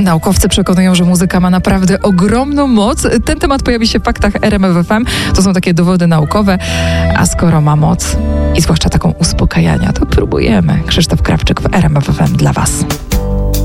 Naukowcy przekonują, że muzyka ma naprawdę ogromną moc. Ten temat pojawi się w faktach RMF FM. To są takie dowody naukowe. A skoro ma moc i zwłaszcza taką uspokajania, to próbujemy. Krzysztof Krawczyk w RMF FM dla Was.